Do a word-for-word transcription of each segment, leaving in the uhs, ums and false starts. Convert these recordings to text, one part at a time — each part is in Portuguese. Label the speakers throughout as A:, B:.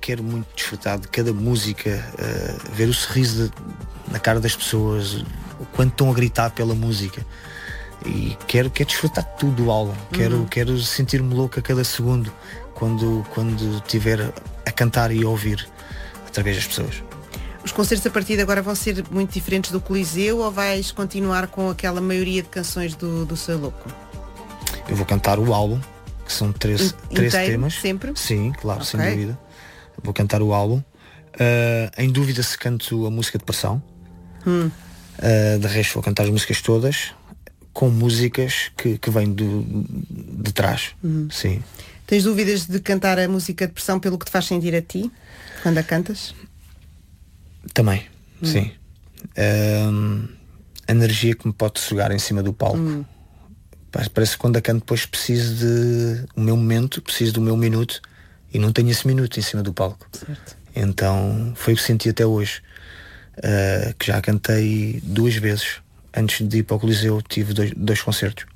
A: quero muito desfrutar de cada música, uh, ver o sorriso de, na cara das pessoas, o quanto estão a gritar pela música. E quero, quero desfrutar de tudo do álbum. Uhum. Quero, quero sentir-me louco a cada segundo quando, quando estiver a cantar e a ouvir através das pessoas.
B: Os concertos a partir de agora vão ser muito diferentes do Coliseu ou vais continuar com aquela maioria de canções do, do Sou Louco?
A: Eu vou cantar o álbum, que são treze temas.
B: Sempre?
A: Sim, claro,
B: okay.
A: sem dúvida. Vou cantar o álbum. Uh, em dúvida se canto a música de pressão. Hum. Uh, de resto vou cantar as músicas todas, com músicas que, que vêm do, de trás. Hum. Sim.
B: Tens dúvidas de cantar a música de pressão pelo que te faz sentir a ti, quando a cantas?
A: Também, hum. sim. Uh, a energia que me pode sugar em cima do palco. Hum. Parece que quando a canto depois preciso de o meu momento, preciso do meu minuto e não tenho esse minuto em cima do palco.
B: Certo.
A: Então foi o que senti até hoje, uh, que já cantei duas vezes. Antes de ir para o Coliseu tive dois, dois concertos.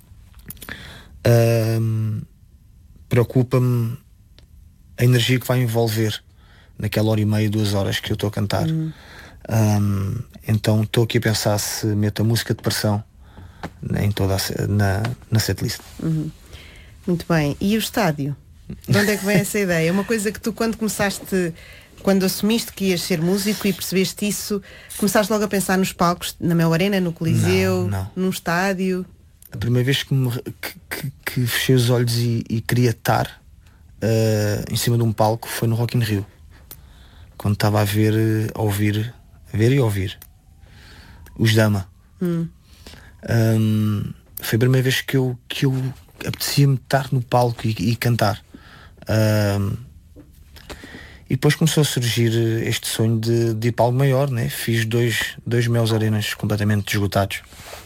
A: Uh, preocupa-me a energia que vai envolver naquela hora e meia, duas horas que eu estou a cantar. Uhum. Um, então estou aqui a pensar se meto a música de pressão em toda a, na, na setlist.
B: Uhum. Muito bem. E o estádio? De onde é que vem essa ideia? É uma coisa que tu, quando começaste, quando assumiste que ias ser músico e percebeste isso, começaste logo a pensar nos palcos, na Mel Arena, no Coliseu,
A: não, não.
B: num estádio?
A: A primeira vez que, me, que, que, que fechei os olhos e, e queria estar uh, em cima de um palco foi no Rock in Rio. Quando estava a ver, a ouvir, a ver e a ouvir os Dama. Hum. Um, foi a primeira vez que eu, que eu apetecia-me estar no palco e, e cantar. Um, e depois começou a surgir este sonho de, de ir para algo maior, né? Fiz dois, dois Meus Arenas completamente esgotados.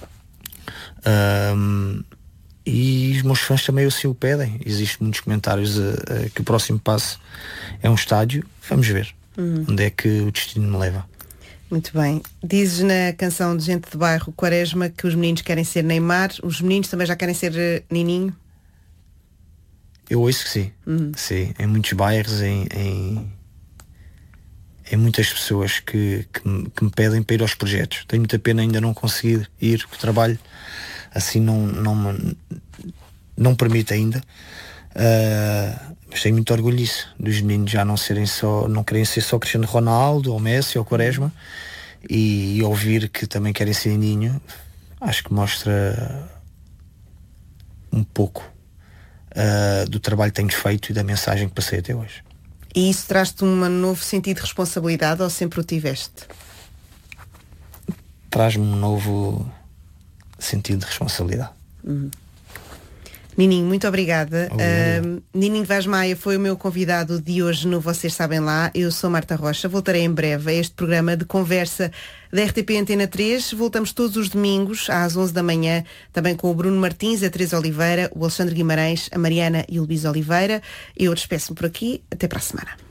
A: Um, e os meus fãs também assim o pedem. Existem muitos comentários a, a, que o próximo passo é um estádio. Vamos ver uhum. onde é que o destino me leva.
B: Muito bem. Dizes na canção de Gente de Bairro, Quaresma, que os meninos querem ser Neymar. Os meninos também já querem ser uh, Nininho?
A: Eu ouço que sim. Uhum. Sim. Em muitos bairros, em, em, em muitas pessoas que, que, me, que me pedem para ir aos projetos. Tenho muita pena ainda não conseguir ir, porque o trabalho assim não, não, me, não permite ainda. Uh, mas tenho muito orgulho disso, dos meninos já não serem só, não querem ser só Cristiano Ronaldo ou Messi ou Quaresma, e, e ouvir que também querem ser Nininho, acho que mostra um pouco uh, do trabalho que tenho feito e da mensagem que passei até hoje.
B: E isso traz-te um novo sentido de responsabilidade ou sempre o tiveste?
A: Traz-me um novo sentido de responsabilidade.
B: Uhum. Nininho, muito obrigada. Uh, Nininho Vaz Maia foi o meu convidado de hoje no Vocês Sabem Lá. Eu sou Marta Rocha. Voltarei em breve a este programa de conversa da R T P Antena três. Voltamos todos os domingos às onze da manhã, também com o Bruno Martins, a Teresa Oliveira, o Alexandre Guimarães, a Mariana e o Luís Oliveira. Eu despeço-me por aqui. Até para a semana.